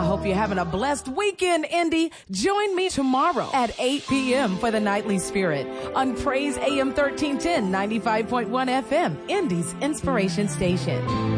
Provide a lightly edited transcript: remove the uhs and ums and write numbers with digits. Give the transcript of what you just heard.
hope you're having a blessed weekend, Indy. Join me tomorrow at 8 p.m. for the Nightly Spirit on Praise AM 1310, 95.1 FM, Indy's Inspiration Station.